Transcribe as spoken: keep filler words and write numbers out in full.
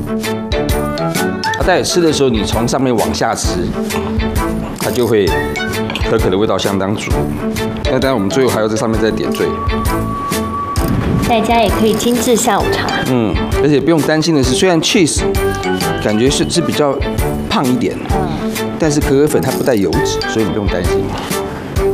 啊，待会吃的时候，你从上面往下吃，它就会可可的味道相当足。那当然，我们最后还要在上面再点缀。 在家也可以精致下午茶。 嗯，而且不用担心的是，虽然 cheese 感觉是是比较胖一点，嗯，但是可可粉它不带油脂，所以你不用担心。